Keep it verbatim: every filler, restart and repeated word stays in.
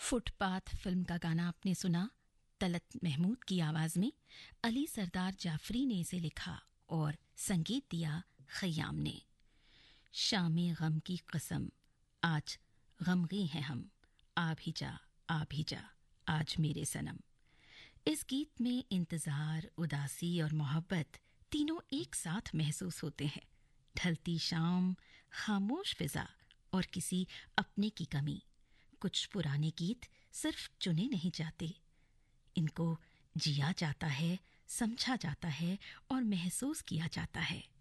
Footpath film का गाना आपने सुना तलत महमूद की आवाज में। अली सरदार जाफरी ने इसे लिखा और संगीत दिया खयाम ने। शामे गम की कसम, आज गमगे हैं हम, आ भी जा आ भी जा आज मेरे सनम। इस गीत में इंतजार, उदासी और मोहब्बत तीनों एक साथ महसूस होते हैं। ढलती शाम, खामोश फिजा और किसी अपने की कमी। कुछ पुराने गीत सिर्फ चुने नहीं जाते, इनको जिया जाता है, समझा जाता है और महसूस किया जाता है।